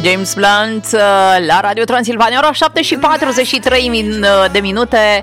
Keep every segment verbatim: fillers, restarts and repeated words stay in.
James Blunt la Radio Transilvania, ora șapte și patruzeci și trei de minute.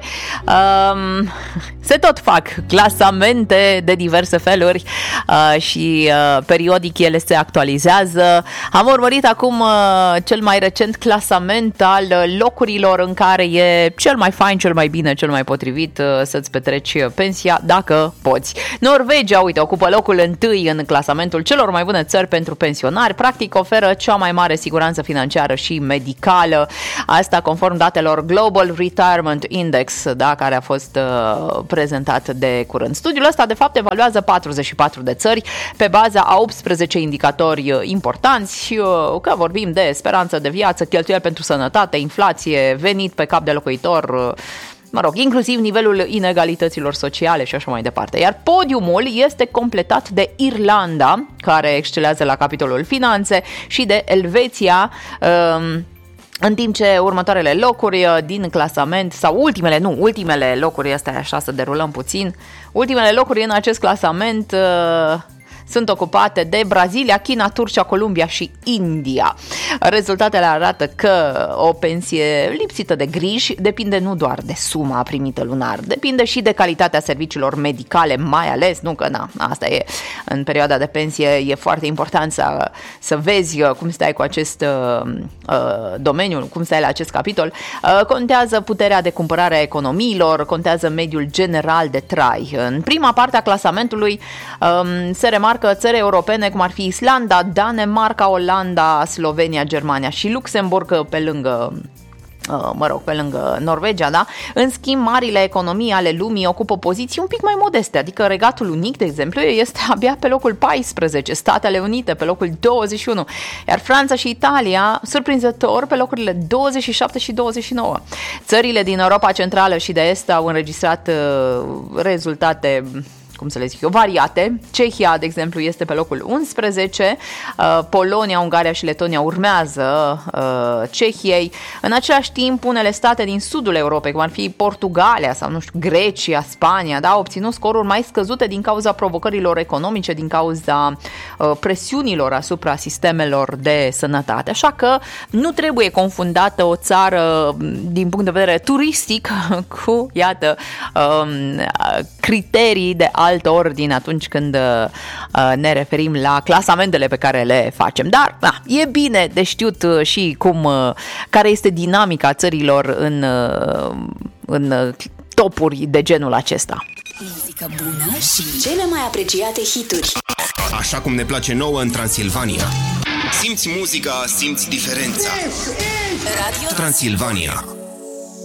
Um, se tot fac clasamente de diverse feluri uh, și uh, periodic ele se actualizează. Am urmărit acum uh, cel mai recent clasament al locurilor în care e cel mai fain, cel mai bine, cel mai potrivit uh, să-ți petreci pensia dacă poți. Norvegia, uite, ocupă locul întâi în clasamentul celor mai bune țări pentru pensionari. Practic oferă cea mai mare siguranță financiară și medicală. Asta conform datelor Global Retirement Index, da, care a fost uh, prezentat de curând. Studiul ăsta, de fapt, evaluează patruzeci și patru de țări pe baza a optsprezece indicatori importanți, uh, că vorbim de speranță de viață, cheltuieli pentru sănătate, inflație, venit pe cap de locuitor, uh, mă rog, inclusiv nivelul inegalităților sociale și așa mai departe. Iar podiumul este completat de Irlanda, care excelează la capitolul finanțe, și de Elveția, um, în timp ce următoarele locuri din clasament, sau ultimele, nu, ultimele locuri, astea așa să derulăm puțin, ultimele locuri în acest clasament uh, sunt ocupate de Brazilia, China, Turcia, Columbia și India. Rezultatele arată că o pensie lipsită de griji depinde nu doar de suma primită lunar, depinde și de calitatea serviciilor medicale, mai ales, nu că na, asta e, în perioada de pensie e foarte important să, să vezi cum stai cu acest uh, domeniu, cum stai la acest capitol. Uh, contează puterea de cumpărare a economiilor, contează mediul general de trai. În prima parte a clasamentului um, se remarcă că țări europene cum ar fi Islanda, Danemarca, Olanda, Slovenia, Germania și Luxemburg pe lângă mă rog, pe lângă Norvegia, da? În schimb, marile economii ale lumii ocupă poziții un pic mai modeste, adică Regatul Unit, de exemplu, este abia pe locul paisprezece, Statele Unite pe locul douăzeci și unu, iar Franța și Italia, surprinzător, pe locurile douăzeci și șapte și douăzeci și nouă. Țările din Europa Centrală și de Est au înregistrat uh, rezultate, cum să le zic eu, variate. Cehia, de exemplu, este pe locul unsprezece, Polonia, Ungaria și Letonia urmează Cehiei. În același timp, unele state din sudul Europei, cum ar fi Portugalia sau, nu știu, Grecia, Spania, da, au obținut scoruri mai scăzute din cauza provocărilor economice, din cauza presiunilor asupra sistemelor de sănătate. Așa că nu trebuie confundată o țară din punct de vedere turistic cu, iată, criterii de alt ordine atunci când uh, ne referim la clasamentele pe care le facem. Dar na, e bine de știut uh, și cum, uh, care este dinamica țărilor în, uh, în uh, topuri de genul acesta. Muzică bună și cele mai apreciate hituri. Așa cum ne place nouă în Transilvania. Simți muzica, simți diferența. Radio Transilvania.